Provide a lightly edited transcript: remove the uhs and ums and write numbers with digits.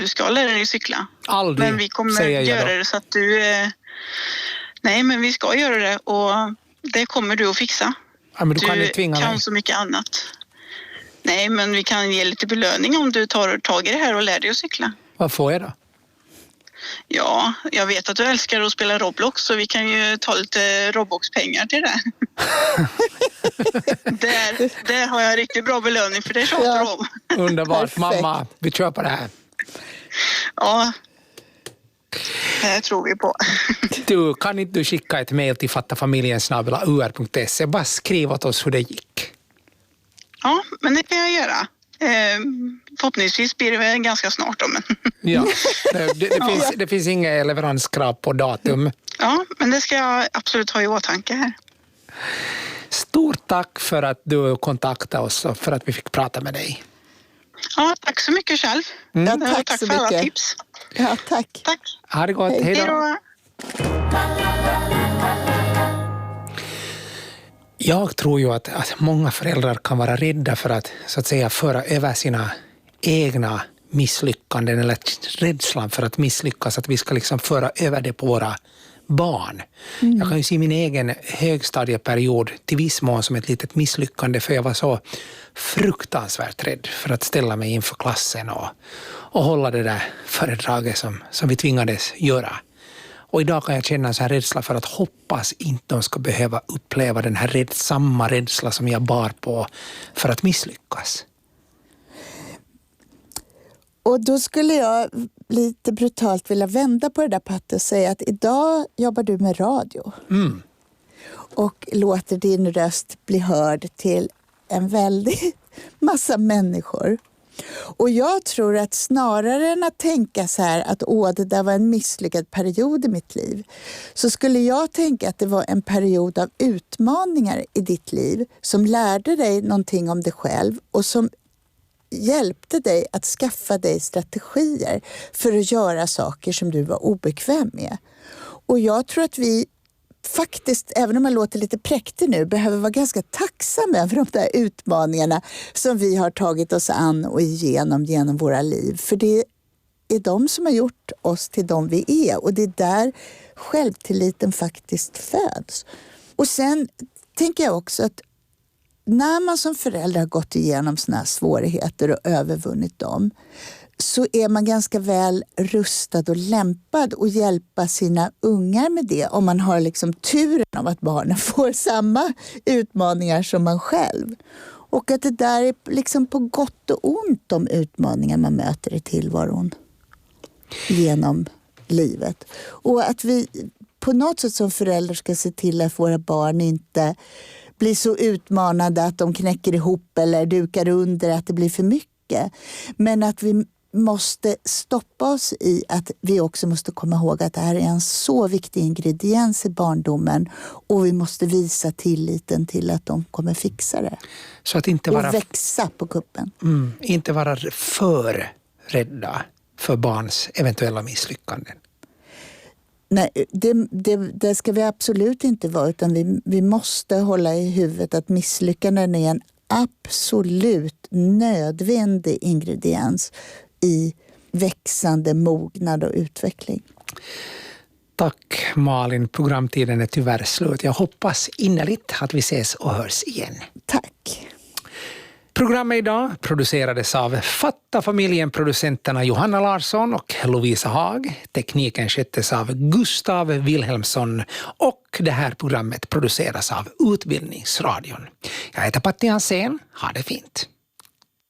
Du ska lära dig cykla. Aldrig, men vi kommer säger jag göra då. det så att du... Nej, men vi ska göra det och det kommer du att fixa. Ja, men du kan inte tvinga kan mig. så mycket annat. Nej, men vi kan ge lite belöning om du tar tag i det här och lär dig att cykla. Vad får jag då? Ja, jag vet att du älskar att spela Roblox så vi kan ju ta lite Roblox-pengar till det. där har jag riktigt bra belöning för det tjatar du om. Underbart. Perfekt. Mamma, vi kör på det här. Ja, det tror vi på. Du, kan inte du skicka ett mejl till fattafamiljen@ur.se? Bara skriv åt oss hur det gick. Ja, men det kan jag göra. Förhoppningsvis blir det väl ganska snart då, men... Ja, det finns inga leveranskrav på datum. Ja, men det ska jag absolut ha i åtanke här. Stort tack för att du kontaktade oss och för att vi fick prata med dig. Ja, tack så mycket själv. Ja, Och tack så för alla mycket. tips. Ja, tack. Tack. Ha det gott, hej då. då. Jag tror ju att många föräldrar kan vara rädda för att, så att säga, föra över sina egna misslyckanden eller rädslan för att misslyckas, att vi ska liksom föra över det på våra barn. Jag kan ju se min egen högstadieperiod till viss mån som ett litet misslyckande, för jag var så fruktansvärt rädd för att ställa mig inför klassen och hålla det där föredraget som vi tvingades göra. Och idag kan jag känna en sån här rädsla för att hoppas inte de ska behöva uppleva den här samma rädsla som jag bar på för att misslyckas. Och då skulle jag lite brutalt vilja vända på det där, Patte, och säga att idag jobbar du med radio. Och låter din röst bli hörd till en väldig massa människor. Och jag tror att snarare än att tänka så här att det där var en misslyckad period i mitt liv, så skulle jag tänka att det var en period av utmaningar i ditt liv som lärde dig någonting om dig själv och som hjälpte dig att skaffa dig strategier för att göra saker som du var obekväm med. Och jag tror att vi faktiskt, även om jag låter lite präktig nu, behöver vara ganska tacksamma över de där utmaningarna som vi har tagit oss an och genom våra liv. För det är de som har gjort oss till de vi är, och det är där självtilliten faktiskt föds. Och sen tänker jag också att när man som förälder har gått igenom såna här svårigheter och övervunnit dem, så är man ganska väl rustad och lämpad att hjälpa sina ungar med det, om man har liksom turen av att barnen får samma utmaningar som man själv. Och att det där är liksom på gott och ont de utmaningar man möter i tillvaron genom livet. Och att vi på något sätt som föräldrar ska se till att våra barn inte blir så utmanade att de knäcker ihop eller dukar under, att det blir för mycket. Men att vi måste stoppa oss i att vi också måste komma ihåg att det här är en så viktig ingrediens i barndomen, och vi måste visa tilliten till att de kommer fixa det. Så att inte vara, och växa på kuppen. Inte vara för rädda för barns eventuella misslyckanden. Nej, det ska vi absolut inte vara, utan vi måste hålla i huvudet att misslyckanden är en absolut nödvändig ingrediens i växande mognad och utveckling. Tack Malin, programtiden är tyvärr slut. Jag hoppas innerligt att vi ses och hörs igen. Tack. Programmet idag producerades av Fatta-familjen-producenterna Johanna Larsson och Lovisa Haag. Tekniken sköttes av Gustav Wilhelmsson och det här programmet produceras av Utbildningsradion. Jag heter Patti Hansén. Ha det fint.